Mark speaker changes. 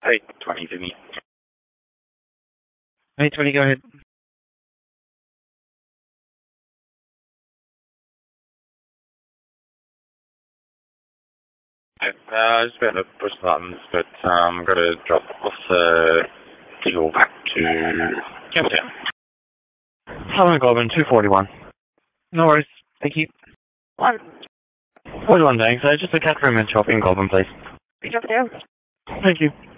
Speaker 1: Hey, 20, Jimmy.
Speaker 2: Hey, 20, go ahead.
Speaker 1: Just about to push the buttons, but I've got to drop off the deal back to Campbelltown.
Speaker 2: Hello, Goldman, 241. No worries. Thank you.
Speaker 1: What?
Speaker 2: 41 thanks. Just a cat room and shop in Goldman, please.
Speaker 1: Pick up down.
Speaker 2: Thank you.